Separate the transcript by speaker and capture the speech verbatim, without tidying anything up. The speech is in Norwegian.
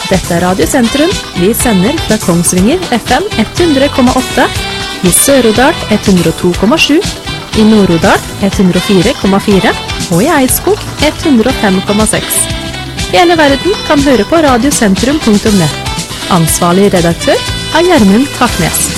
Speaker 1: Dette er Radio Sentrum. Vi sender fra Kongsvinger F M hundre komma åtte, i Sør-Odal hundre og to komma sju, i Nord-Odal hundre og fire komma fire og i Eidskog hundre og fem komma seks. Hele verden kan høre på radiosentrum punktum nett. Ansvarlig redaktør er Gjermund Taknes.